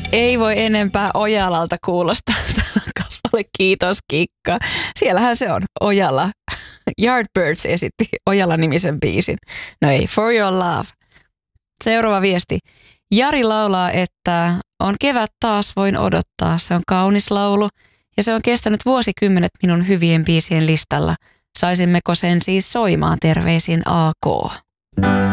Ei voi enempää Ojalalta kuulostaa kasvalle. Kiitos Kikka. Siellähän se on, Ojala. Yardbirds esitti Ojala-nimisen biisin. No ei, For Your Love. Seuraava viesti. Jari laulaa, että on kevät taas, voin odottaa. Se on kaunis laulu ja se on kestänyt vuosikymmenet minun hyvien biisien listalla. Saisimmeko sen siis soimaan? Terveisin AK.